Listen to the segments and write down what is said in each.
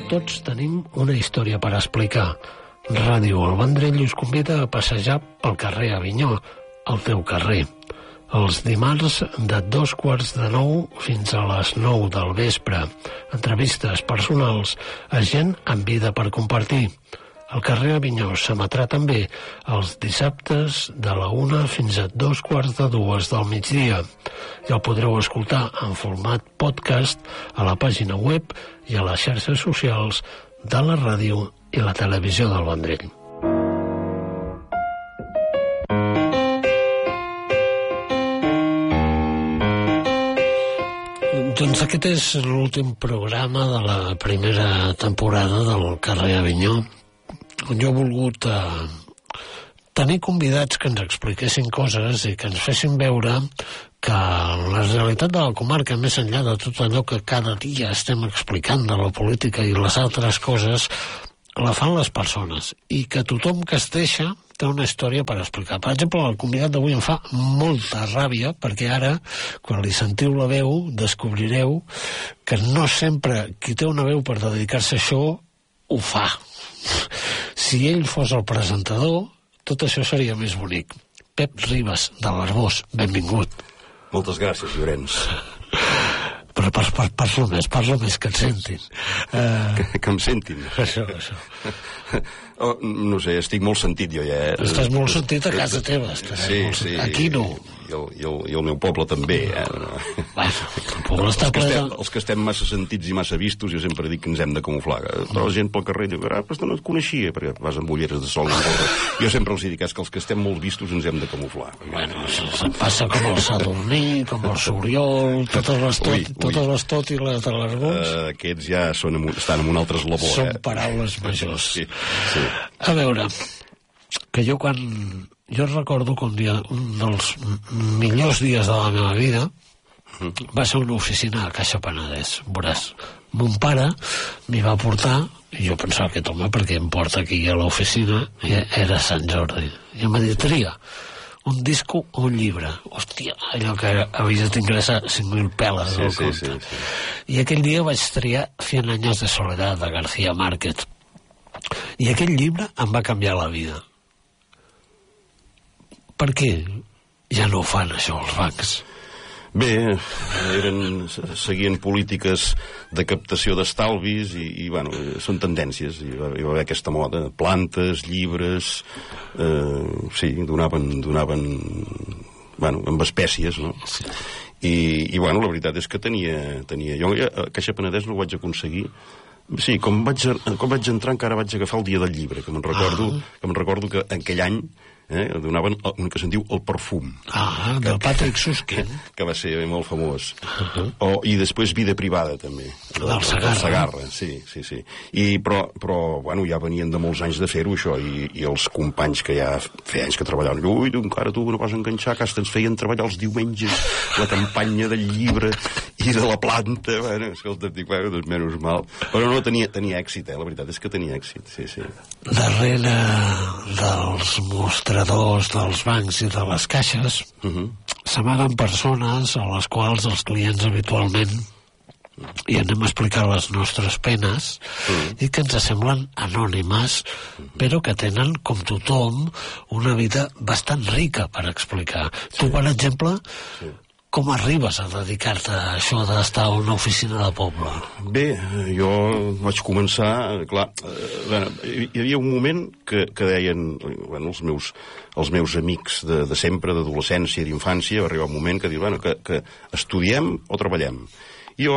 Tots tenim una història per explicar. Ràdio El Vendrell us convida a passejar pel carrer Avinyó, el teu carrer. Els dimarts de 8:45 fins a les 9 del vespre. Entrevistes personals a gent amb vida per compartir. El carrer Avinyó s'emetrà també els dissabtes de la 1 fins a 2:45 del migdia. I el podreu escoltar en format podcast a la pàgina web i a les xarxes socials de la ràdio i la televisió del Vendrell. Doncs aquest és l'últim programa de la primera temporada del carrer Avinyó, on jo he volgut tenir convidats que ens expliquessin coses i que ens fessin veure que la realitat de la comarca, més enllà de tot allò que cada dia estem explicant de la política i les altres coses, la fan les persones, i que tothom que es deixa té una història per explicar. Per exemple, el convidat d'avui em fa molta ràbia, perquè ara, quan li sentiu la veu, descobrireu que no sempre qui té una veu per dedicar-se a això ho fa. Si ell fos el presentador, tot això seria més bonic. Pep Ribas, de l'Arbós, benvingut. Moltes gràcies, Llorenç. Però parla més, que et sentin. Que em sentin. Això. No sé, estic molt sentit jo ja. Estàs molt sentit a casa teva. Sí. Aquí no. I el meu poble també. El poble està ple de... Els que estem massa sentits i massa vistos, jo sempre dic que ens hem de camuflar. Però la gent pel carrer diu, però no et coneixia, perquè vas amb ulleres de sol. Jo sempre els dic que els que estem molt vistos ens hem de camuflar. Bueno, se'n passa com el Sadurní, com el Soriol, totes les tot i les de l'Arbós. Aquests ja estan en un altre eslabó. Són paraules majors. Sí. A veure, que jo recordo que un dels millors dies de la meva vida va ser una oficina a Caixa Penedès. Veuràs, mon pare m'hi va portar, i jo pensava que home, perquè em porta aquí a l'oficina, era Sant Jordi. I em va dir, tria un disco o un llibre. Hòstia, allò que havies d'ingressar 5.000 peles al compte. Sí. I aquell dia vaig triar 100 años de soledad, de García Márquez. I aquell llibre em va canviar la vida. Per què ja no ho fan, això, els bancs? Bé, seguien polítiques de captació d'estalvis i bueno, són tendències. Hi va haver aquesta moda, plantes, llibres, sí, donaven bueno, amb espècies, no? Sí. I bueno, la veritat és que tenia... Jo a Caixa Penedès no ho vaig aconseguir. Sí, com vaig entrar encara vaig agafar el dia del llibre, que me'n recordo que en aquell any donaven un que se'n diu El Perfum. Del Patrick Susskind. Que va ser molt famós. I després Vida Privada, també. Del Segarra. Sí. Però, bueno, ja venien de molts anys de fer-ho, això, i els companys que ja feia anys que treballaven, ui, encara tu no vas enganxar, que ens feien treballar els diumenges, la campanya del llibre i de la planta, bueno, escolta, dic, bueno, doncs menys mal. Però no, tenia èxit, la veritat és que tenia èxit, sí. Darrere dels mostradors dels bancs i de les caixes s'amaguen persones a les quals els clients habitualment i anem a explicar les nostres penes i que ens semblen anònimes però que tenen, com tothom, una vida bastant rica per explicar. Tu, per exemple, com arribes a dedicar-te a això d'estar a una oficina de poble? Bé, jo vaig començar, clar, hi havia un moment que deien, bueno, els meus amics de sempre, d'adolescència i d'infància, va arribar un moment que diuen, bueno, que estudiem o treballem. Jo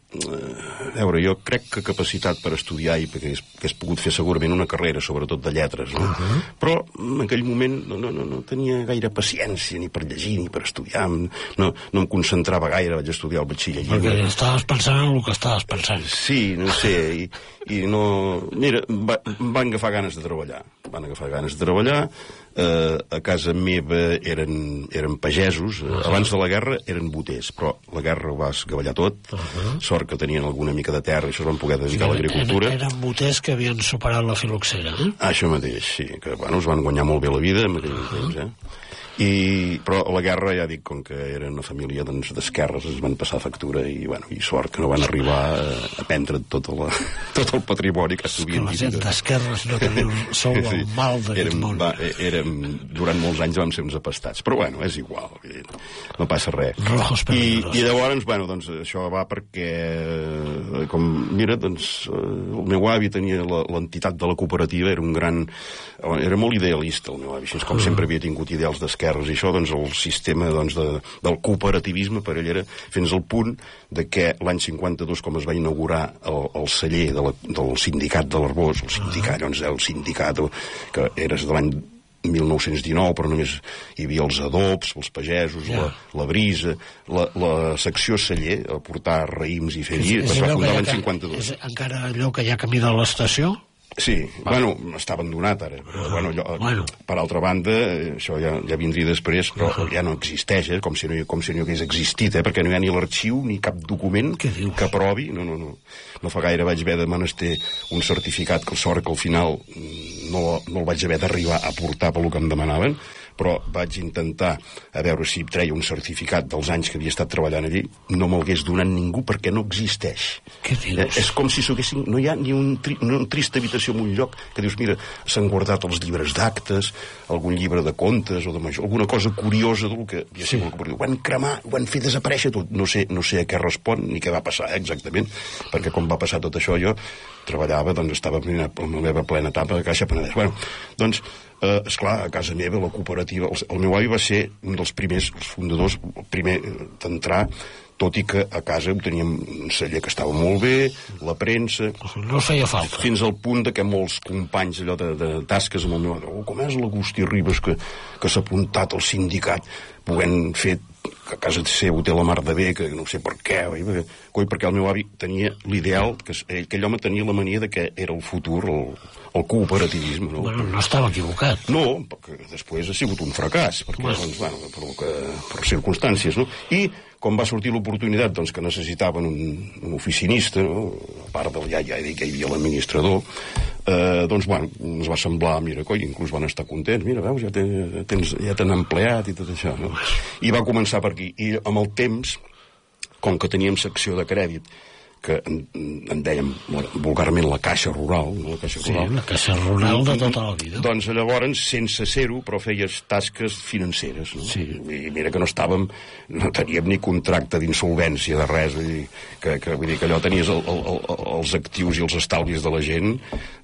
crec que capacitat per estudiar i perquè hagués pogut fer segurament una carrera, sobretot de lletres, no? Però en aquell moment no tenia gaire paciència ni per llegir ni per estudiar, no em concentrava gaire, vaig estudiar el batxillerat. Perquè estaves pensant en el que estaves pensant. Sí, no sé, i no... Mira, van agafar ganes de treballar, a casa meva eren pagesos, abans de la guerra eren boters, però la guerra ho va esgavellar tot, sort que tenien alguna mica de terra i això es van poder dedicar a l'agricultura. Eren boters que havien superat la filoxera, Això mateix, sí, que bueno, es van guanyar molt bé la vida en aquell temps, Però a la guerra, ja dic, com que era una família d'esquerres, es van passar factura i sort que no van arribar a prendre tot el patrimoni que s'havien dit. La gent d'esquerres no teniu sou el mal d'aquest món. Durant molts anys vam ser uns apastats, però bueno, és igual, no passa res. I llavors, doncs això va perquè, mira, doncs el meu avi tenia l'entitat de la cooperativa, era molt idealista el meu avi, com sempre havia tingut ideals d'esquerres i això, doncs el sistema del cooperativisme per ell era fins al punt de que l'any 52, com es va inaugurar el celler del sindicat de l'Arboç, el sindicat que era de l'any 1919, però només hi havia els adobs, els pagesos, la brisa, la secció celler, a portar raïms i fer vi, es va fundar l'any 52. És encara allò que hi ha camí de l'estació? Sí, està abandonat ara, però per altra banda, això ja vindria després, però ja no existeix, com si no hagués existit, perquè no hi ha ni l'arxiu ni cap document que aprovi. No fa gaire vaig haver de menester un certificat que sort que al final no el vaig haver d'arribar a portar pel que em demanaven, però vaig intentar a veure si treia un certificat dels anys que havia estat treballant allí, no me'l hagués donat ningú perquè no existeix. Què dius? És com si no hi ha ni una trista habitació en un lloc que dius, mira, s'han guardat els llibres d'actes, algun llibre de contes o de major, alguna cosa curiosa del que havia sigut. Ho van cremar, ho van fer desaparèixer tot. No sé a què respon ni què va passar exactament, perquè quan va passar tot això jo treballava, estava en la meva plena etapa de Caixa Penedès. Esclar, a casa meva, la cooperativa... El meu avi va ser un dels primers, els fundadors, el primer d'entrar, tot i que a casa ho teníem un celler que estava molt bé, la premsa... No feia falta. Fins al punt que molts companys allò de tasques amb el meu... com és l'Agustí Ribes que s'ha apuntat al sindicat, podent fer que a casa seu té la mar de bé, que no sé per què, perquè el meu avi tenia l'ideal, que aquell home tenia la mania de que era el futur, el cooperativisme. No estava equivocat. No, perquè després ha sigut un fracàs, per circumstàncies, no? I quan va sortir l'oportunitat que necessitaven un oficinista, a part ja hi havia l'administrador, ens va semblar, mira, inclús van estar contents, mira, veus, ja t'han empleat i tot això, no? I va començar per aquí. I amb el temps, com que teníem secció de crèdit, que en dèiem vulgarment la caixa rural, la caixa rural de tota la vida. Doncs llavors, sense ser-ho, però feies tasques financeres, no? Sí. I mira que no teníem ni contracte d'insolvència de res, vull dir que allò tenies els actius i els estalvis de la gent.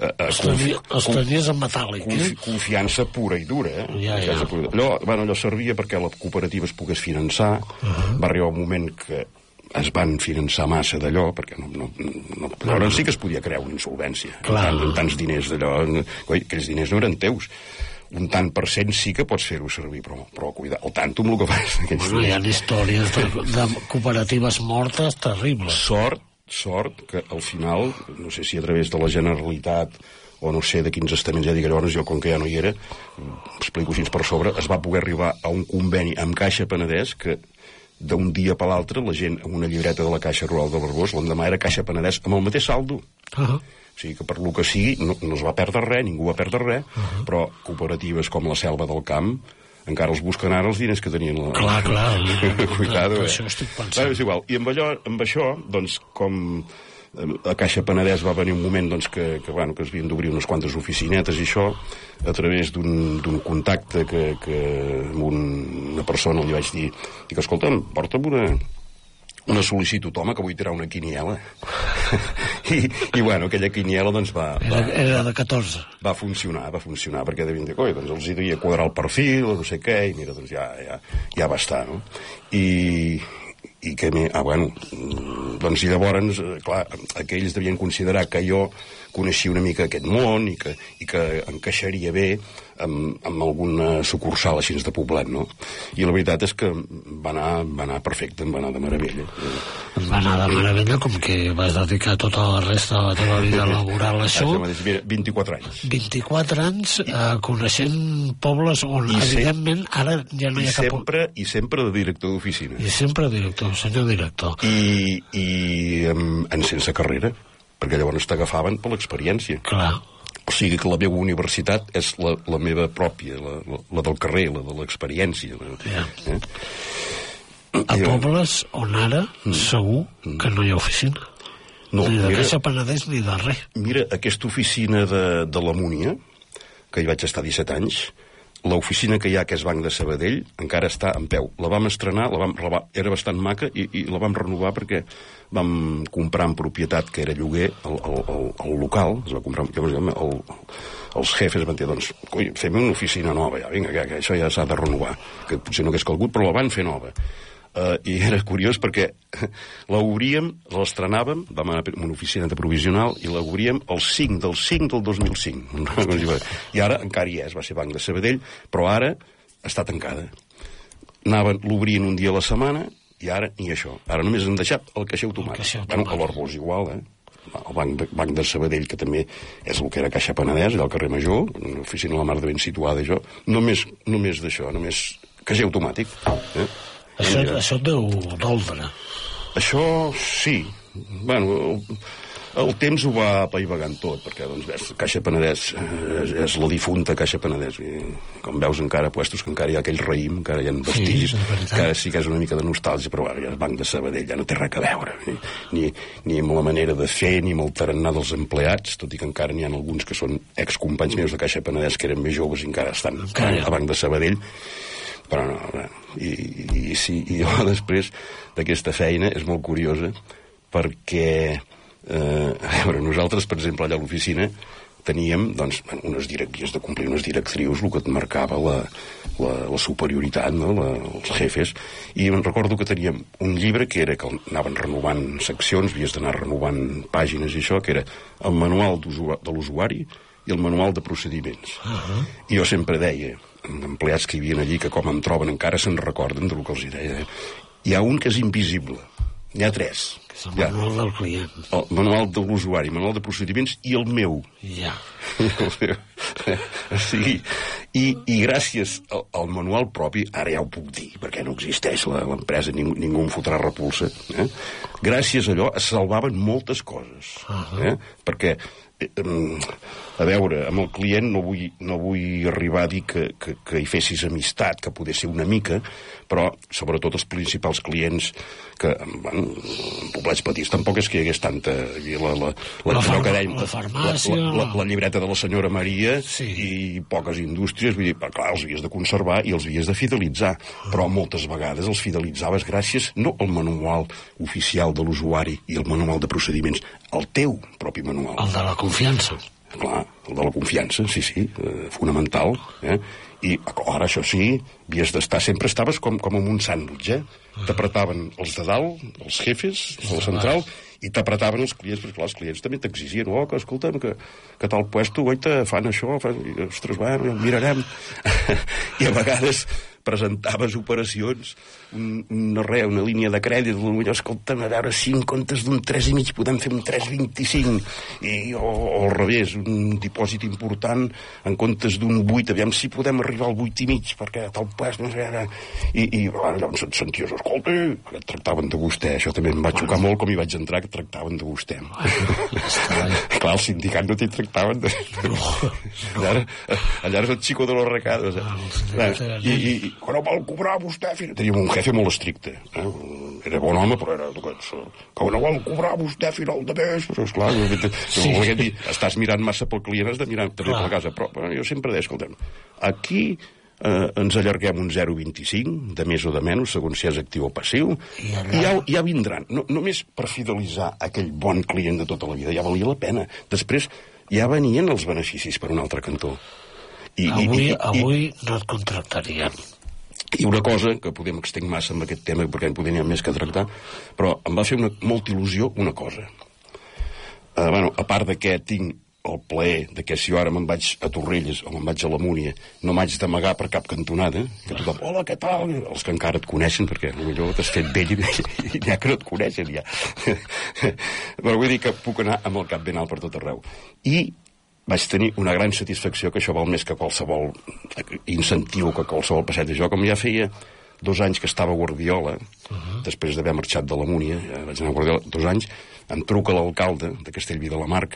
Els tenies en metàl·lic, confiança pura i dura, Allò servia perquè la cooperativa es pogués finançar. Va arribar un moment que es van finançar massa d'allò, perquè llavors sí que es podia crear una insolvència. Amb tants diners d'allò, aquells diners no eren teus. Un tant per cent sí que pots fer-ho servir, però cuida, el tanto amb el que fas. Hi ha històries de cooperatives mortes terribles. Sort que al final, no sé si a través de la Generalitat o no sé de quins estaments, ja dic, llavors jo com que ja no hi era, explico així per sobre, es va poder arribar a un conveni amb Caixa Penedès que d'un dia per l'altre la gent amb una llibreta de la Caixa Rural de l'Arboç l'endemà era Caixa Penedès amb el mateix saldo. O sigui que per lo que sigui no es va perdre res, ningú va perdre res, però cooperatives com la Selva del Camp encara els busquen ara els diners que tenien. Clar. Cuidado, això estic pensant. És igual. I amb això, doncs, com a Caixa Penedès va venir un moment que es havien d'obrir unes quantes oficinetes i això, a través d'un contacte que amb una persona li vaig dir, escolta'm, porta'm una sol·licitud, home, que vull tirar una quiniela. I aquella quiniela va... Era de 14. Va funcionar, perquè devien dir, doncs els devia quadrar el perfil, no sé què, i mira, doncs ja va estar, no? I llavors, clar, aquells devien considerar que jo coneixia una mica aquest món i que encaixaria bé amb alguna sucursal així de Poblet, no? I la veritat és que va anar perfecte, em va anar de meravella. Va anar de meravella, com que vas dedicar tota la resta de la teva vida laboral a això. Mira, 24 anys. 24 anys coneixent pobles on, evidentment, ara ja no hi ha cap... I sempre de director d'oficina. I sempre director, senyor director. I sense carrera, perquè llavors t'agafaven per l'experiència. Clar. O sigui que la meva universitat és la meva pròpia, la del carrer, la de l'experiència. A pobles on ara segur que no hi ha oficina. No, ni de Caixa Penedès ni de res. Mira, aquesta oficina de la Múnia, que hi vaig estar 17 anys, l'oficina que hi ha, que és Banc de Sabadell, encara està en peu. La vam estrenar, era bastant maca i la vam renovar perquè vam comprar en propietat, que era lloguer, el local, es va comprar, els jefes van dir, doncs, coi, fem una oficina nova, ja, vinga, que això ja s'ha de renovar, que potser no hagués calgut, però la van fer nova. I era curiós perquè l'obríem, l'estrenàvem, vam anar a una oficina de provisional i l'obríem el 5 del 2005. I ara encara hi és, va ser Banc de Sabadell, però ara està tancada. L'obrien un dia a la setmana i ara ni això. Ara només han deixat el caixer automàtic. Bueno, a l'Arbós igual, el Banc de Sabadell, que també és el que era Caixa Penedès, allà al carrer Major, una oficina a la mar de ben situada, això. Només d'això, només caixer automàtic. Això et deu doldre. Això sí. Bueno, el temps ho va apaivagant tot, perquè, doncs, Caixa Penedès és la difunta Caixa Penedès. I, com veus, encara puestos que encara hi ha aquell raïm, encara hi ha vestigis, encara sí que és una mica de nostàlgia, però ara el Banc de Sabadell ja no té res a veure, ni amb la manera de fer, ni amb el tarannà dels empleats, tot i que encara n'hi ha alguns que són excompanys meus de Caixa Penedès que eren més joves i encara estan a Banc de Sabadell. Però no, i jo després d'aquesta feina és molt curiosa perquè a veure, nosaltres, per exemple, allà a l'oficina teníem, doncs, havies de complir unes directrius, el que et marcava la superioritat, no? Els jefes, i em recordo que teníem un llibre que era que anaven renovant seccions, havies d'anar renovant pàgines i això, que era el manual de l'usuari i el manual de procediments. I jo sempre deia, empleats que hi havia allí, que com em troben encara se'n recorden del que els deia. Hi ha un que és invisible, n'hi ha 3. Que és el manual del client. El manual de l'usuari, el manual de procediments i el meu. Ja. O sigui, i gràcies al manual propi, ara ja ho puc dir, perquè no existeix l'empresa, ningú em fotrà repulsa, gràcies a allò es salvaven moltes coses. Perquè a veure, amb el client no vull arribar a dir que hi fessis amistat, que poder ser una mica, però sobretot els principals clients que, bueno, en poblets petits tampoc és que hi hagués tanta... La farmàcia... La llibreta de la senyora Maria i poques indústries, vull dir, clar, els havies de conservar i els havies de fidelitzar, però moltes vegades els fidelitzaves gràcies no al manual oficial de l'usuari i el manual de procediments, al teu propi manual. El de la confiança. Clar, el de la confiança, sí, fonamental. I, ara, això sí, sempre estaves com en un sàndwich, T'apretaven els de dalt, els jefes, de la central, i t'apretaven els clients, perquè clar, els clients també t'exigien, que escolta'm, que tal puesto, guaita, fan això, ostres, va, mirarem. I a vegades presentaves operacions, una línia de crèdit, escolta'm, a veure si en comptes d'un 3,5 podem fer un 3,25, o al revés, un dipòsit important en comptes d'un 8, aviam si podem arribar al 8,5, perquè a tal puest, no sé, i llavors et senties, escolta, que et tractaven de vostè, això també em va xocar molt com hi vaig entrar, que et tractaven de vostè. Clar, el sindicat no t'hi tractaven de... Allà eres el xico de los recados. I quan no vol cobrar vostè... Teníem un jefe molt estricte. Era bon home, però era... Que no vol cobrar vostè a final de mes, però esclar... Estàs mirant massa pel client, has de mirar també per la casa. Però jo sempre deia, escolta'm, aquí ens allarguem un 0,25, de més o de menys, segons si és actiu o passiu, i ja vindran. Només per fidelitzar aquell bon client de tota la vida ja valia la pena. Després ja venien els beneficis per un altre cantó. Avui no et contractarien. I una cosa, que podem extenc massa amb aquest tema, perquè en podem més que tractar, però em va fer molta il·lusió una cosa. A part de que tinc el plaer de que si jo ara me'n vaig a Torrelles o me'n vaig a la Múnia, no m'haig d'amagar per cap cantonada, que tothom, hola, què tal? Els que encara et coneixen, perquè potser t'has fet vell i n'hi ha que no et coneixen, ja. Però vull dir que puc anar amb el cap ben alt per tot arreu. I vaig tenir una gran satisfacció, que això val més que qualsevol incentiu, que qualsevol passeig de jo, com ja feia 2 anys que estava a Guardiola, després d'haver marxat de la Múnia, ja vaig anar a Guardiola 2 anys, em truca l'alcalde de Castellví de la Marca,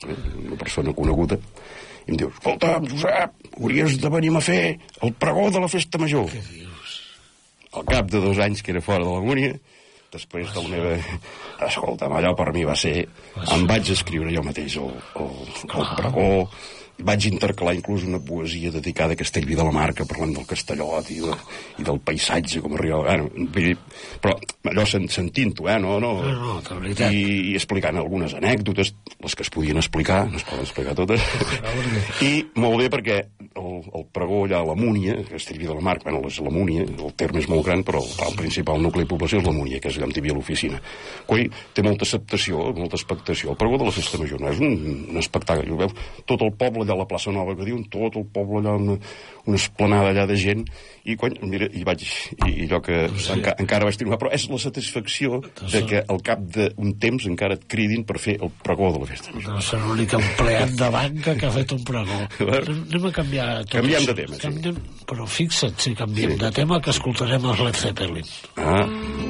una persona coneguda, i em diu, escolta, Josep, hauries de venir a fer el pregó de la festa major. Què dius? Al cap de 2 anys que era fora de la Múnia, després de la meva... Escolta'm, allò per mi va ser... Em vaig escriure jo mateix el pregó, vaig intercalar inclús una poesia dedicada a Castellví de la Marca, parlant del Castellot i del paisatge, com arribava... Però allò sentint-ho, No, de veritat. I explicant algunes anècdotes, les que es podien explicar, no es poden explicar totes, i molt bé perquè el pregó allà a la Múnia, Castellví de la Marca, bueno, és la Múnia, el terme és molt gran, però el principal nucli de població és la Múnia, que és on hi havia l'oficina. Coi, té molta acceptació, molta expectació. El pregó de la festa major no és un espectacle. Veu tot el poble allà a la plaça Nova, que diuen, tot el poble allà, una esplanada allà de gent, i quan, mira, i allò que encara vaig triomfar, però és la satisfacció de que al cap d'un temps encara et cridin per fer el pregó de la festa major. No és l'únic empleat de banca que ha fet un pregó. Anem a canviar tot. Canviem de tema, sí. Però fixa't, si canviem de tema, que escoltarem els Led Zeppelin.